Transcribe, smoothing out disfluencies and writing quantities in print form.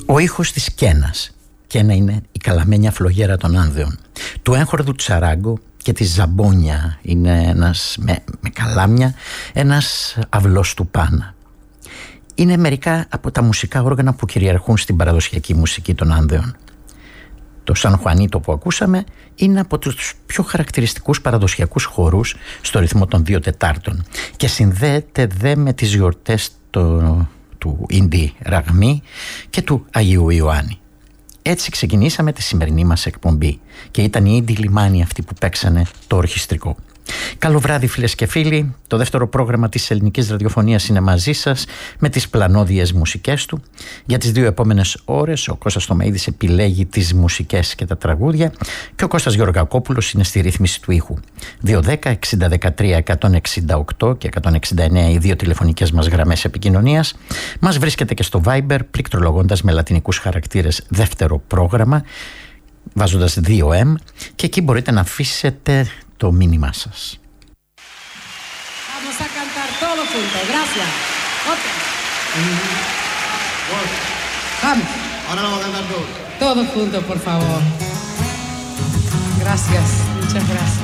Ο ήχος της Κένας. Κένα είναι η καλαμένια φλογέρα των Άνδεων. Του έγχορδου Τσαράγκο και της Ζαμπόνια είναι ένας με καλάμια, ένας αυλός του Πάνα. Είναι μερικά από τα μουσικά όργανα που κυριαρχούν στην παραδοσιακή μουσική των Άνδεων. Το Σαν Χουανίτο που ακούσαμε είναι από τους πιο χαρακτηριστικούς παραδοσιακούς χορούς στο ρυθμό των 2/4 και συνδέεται δε με τις γιορτές του Ίντι Ραγμί και του Αγίου Ιωάννη. Έτσι ξεκινήσαμε τη σημερινή μας εκπομπή και ήταν οι Ίντι Λιμάνι αυτοί που παίξανε το ορχιστρικό. Καλό βράδυ φίλες και φίλοι. Το δεύτερο πρόγραμμα της ελληνικής ραδιοφωνίας είναι μαζί σας με τις πλανόδιες μουσικές του. Για τις 2 επόμενες ώρες ο Κώστας Τομαΐδης επιλέγει τις μουσικές και τα τραγούδια και ο Κώστας Γεωργακόπουλος είναι στη ρύθμιση του ήχου. 210-60-13-168 και 169 οι 2 τηλεφωνικές μας γραμμές επικοινωνίας. Μας βρίσκεται και στο Viber πληκτρολογώντας με λατινικούς χαρακτήρες δεύτερο πρόγραμμα βάζοντας 2M και εκεί μπορείτε να αφήσετε το μήνυμά σας. Vamos a cantar todo junto. Gracias. Okay. Vamos. Ahora lo vamos a cantar todo. Todo junto, por favor. Gracias. Muchas gracias.